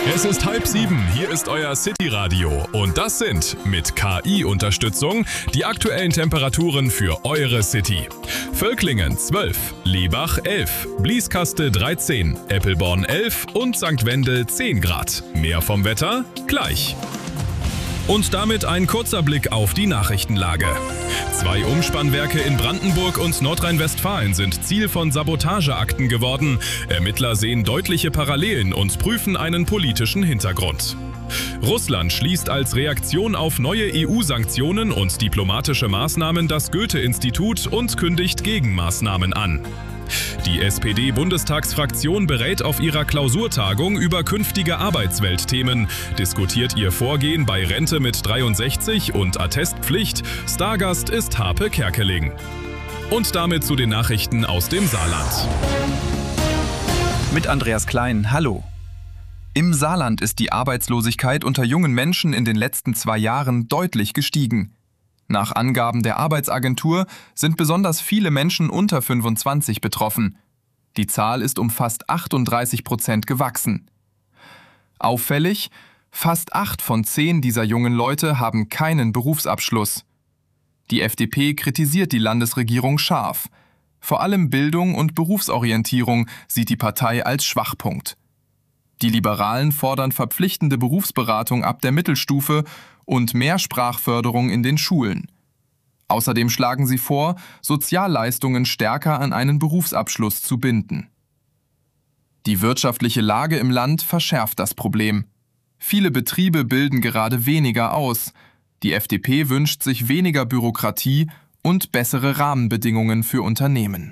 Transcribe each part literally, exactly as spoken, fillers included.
Es ist halb sieben, hier ist euer City-Radio und das sind mit K I-Unterstützung die aktuellen Temperaturen für eure City. Völklingen zwölf, Lebach elf, Blieskaste dreizehn, Eppelborn elf und Sankt Wendel zehn Grad. Mehr vom Wetter gleich. Und damit ein kurzer Blick auf die Nachrichtenlage. Zwei Umspannwerke in Brandenburg und Nordrhein-Westfalen sind Ziel von Sabotageakten geworden. Ermittler sehen deutliche Parallelen und prüfen einen politischen Hintergrund. Russland schließt als Reaktion auf neue E U-Sanktionen und diplomatische Maßnahmen das Goethe-Institut und kündigt Gegenmaßnahmen an. Die S P D-Bundestagsfraktion berät auf ihrer Klausurtagung über künftige Arbeitsweltthemen, diskutiert ihr Vorgehen bei Rente mit dreiundsechzig und Attestpflicht. Stargast ist Harpe Kerkeling. Und damit zu den Nachrichten aus dem Saarland. Mit Andreas Klein, hallo. Im Saarland ist die Arbeitslosigkeit unter jungen Menschen in den letzten zwei Jahren deutlich gestiegen. Nach Angaben der Arbeitsagentur sind besonders viele Menschen unter fünfundzwanzig betroffen. Die Zahl ist um fast achtunddreißig Prozent gewachsen. Auffällig, fast acht von zehn dieser jungen Leute haben keinen Berufsabschluss. Die F D P kritisiert die Landesregierung scharf. Vor allem Bildung und Berufsorientierung sieht die Partei als Schwachpunkt. Die Liberalen fordern verpflichtende Berufsberatung ab der Mittelstufe und mehr Sprachförderung in den Schulen. Außerdem schlagen sie vor, Sozialleistungen stärker an einen Berufsabschluss zu binden. Die wirtschaftliche Lage im Land verschärft das Problem. Viele Betriebe bilden gerade weniger aus. Die F D P wünscht sich weniger Bürokratie und bessere Rahmenbedingungen für Unternehmen.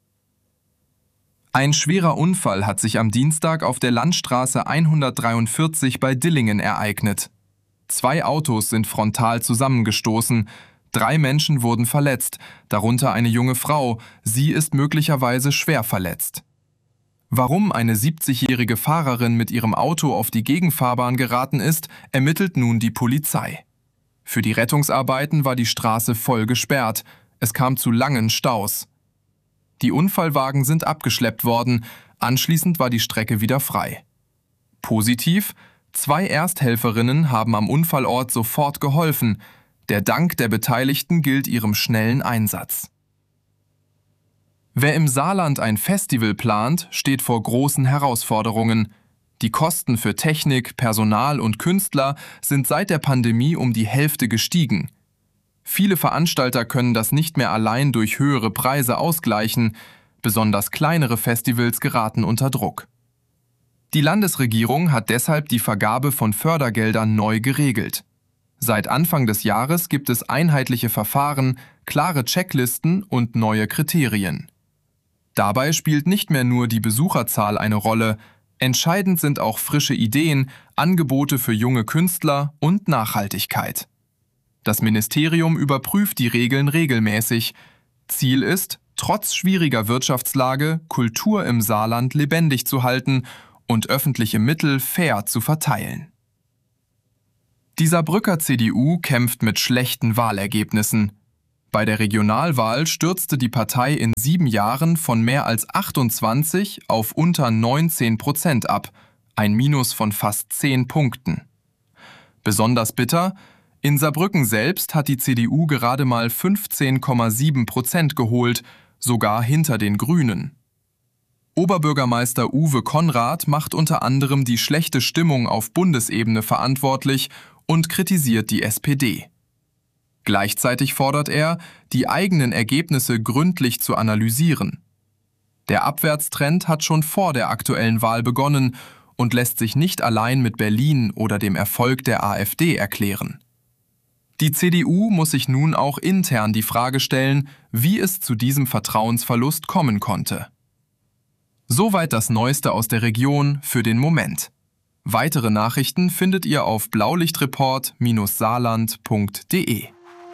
Ein schwerer Unfall hat sich am Dienstag auf der Landstraße hundertdreiundvierzig bei Dillingen ereignet. Zwei Autos sind frontal zusammengestoßen. Drei Menschen wurden verletzt, darunter eine junge Frau. Sie ist möglicherweise schwer verletzt. Warum eine siebzigjährige Fahrerin mit ihrem Auto auf die Gegenfahrbahn geraten ist, ermittelt nun die Polizei. Für die Rettungsarbeiten war die Straße voll gesperrt. Es kam zu langen Staus. Die Unfallwagen sind abgeschleppt worden. Anschließend war die Strecke wieder frei. Positiv: Zwei Ersthelferinnen haben am Unfallort sofort geholfen. Der Dank der Beteiligten gilt ihrem schnellen Einsatz. Wer im Saarland ein Festival plant, steht vor großen Herausforderungen. Die Kosten für Technik, Personal und Künstler sind seit der Pandemie um die Hälfte gestiegen. Viele Veranstalter können das nicht mehr allein durch höhere Preise ausgleichen. Besonders kleinere Festivals geraten unter Druck. Die Landesregierung hat deshalb die Vergabe von Fördergeldern neu geregelt. Seit Anfang des Jahres gibt es einheitliche Verfahren, klare Checklisten und neue Kriterien. Dabei spielt nicht mehr nur die Besucherzahl eine Rolle, entscheidend sind auch frische Ideen, Angebote für junge Künstler und Nachhaltigkeit. Das Ministerium überprüft die Regeln regelmäßig. Ziel ist, trotz schwieriger Wirtschaftslage Kultur im Saarland lebendig zu halten und öffentliche Mittel fair zu verteilen. Die Saarbrücker C D U kämpft mit schlechten Wahlergebnissen. Bei der Regionalwahl stürzte die Partei in sieben Jahren von mehr als achtundzwanzig auf unter neunzehn Prozent ab, ein Minus von fast zehn Punkten. Besonders bitter: In Saarbrücken selbst hat die C D U gerade mal fünfzehn Komma sieben Prozent geholt, sogar hinter den Grünen. Oberbürgermeister Uwe Konrad macht unter anderem die schlechte Stimmung auf Bundesebene verantwortlich und kritisiert die S P D. Gleichzeitig fordert er, die eigenen Ergebnisse gründlich zu analysieren. Der Abwärtstrend hat schon vor der aktuellen Wahl begonnen und lässt sich nicht allein mit Berlin oder dem Erfolg der AfD erklären. Die C D U muss sich nun auch intern die Frage stellen, wie es zu diesem Vertrauensverlust kommen konnte. Soweit das Neueste aus der Region für den Moment. Weitere Nachrichten findet ihr auf blaulichtreport Bindestrich saarland Punkt de.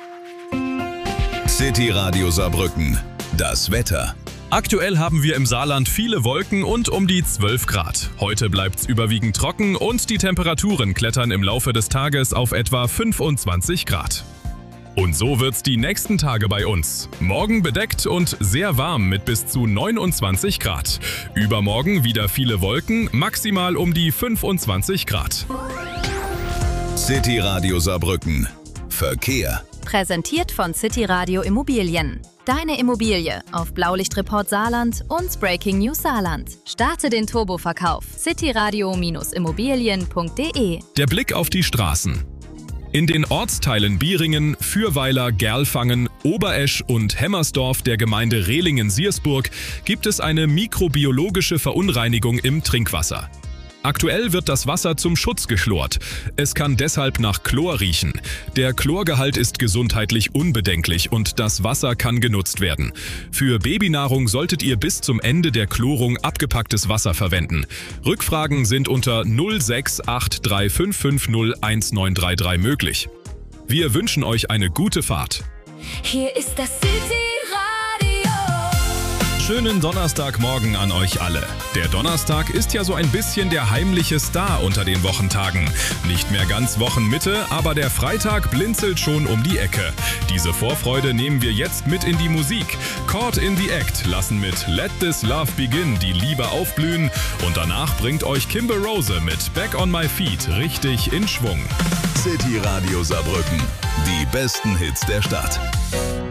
City Radio Saarbrücken. Das Wetter. Aktuell haben wir im Saarland viele Wolken und um die zwölf Grad. Heute bleibt's überwiegend trocken und die Temperaturen klettern im Laufe des Tages auf etwa fünfundzwanzig Grad. Und so wird's die nächsten Tage bei uns. Morgen bedeckt und sehr warm mit bis zu neunundzwanzig Grad. Übermorgen wieder viele Wolken, maximal um die fünfundzwanzig Grad. City Radio Saarbrücken. Verkehr. Präsentiert von City Radio Immobilien. Deine Immobilie auf Blaulichtreport Saarland und Breaking News Saarland. Starte den Turboverkauf. cityradio Immobilien punkt de. Der Blick auf die Straßen. In den Ortsteilen Bieringen, Fürweiler, Gerlfangen, Oberesch und Hemmersdorf der Gemeinde Rehlingen-Siersburg gibt es eine mikrobiologische Verunreinigung im Trinkwasser. Aktuell wird das Wasser zum Schutz geschlort. Es kann deshalb nach Chlor riechen. Der Chlorgehalt ist gesundheitlich unbedenklich und das Wasser kann genutzt werden. Für Babynahrung solltet ihr bis zum Ende der Chlorung abgepacktes Wasser verwenden. Rückfragen sind unter null sechs acht drei fünf fünf null eins neun drei drei möglich. Wir wünschen euch eine gute Fahrt. Hier ist das City Radio. Schönen Donnerstagmorgen an euch alle. Der Donnerstag ist ja so ein bisschen der heimliche Star unter den Wochentagen. Nicht mehr ganz Wochenmitte, aber der Freitag blinzelt schon um die Ecke. Diese Vorfreude nehmen wir jetzt mit in die Musik. Caught in the Act lassen mit Let This Love Begin die Liebe aufblühen und danach bringt euch Kimber Rose mit Back on My Feet richtig in Schwung. City Radio Saarbrücken. Die besten Hits der Stadt.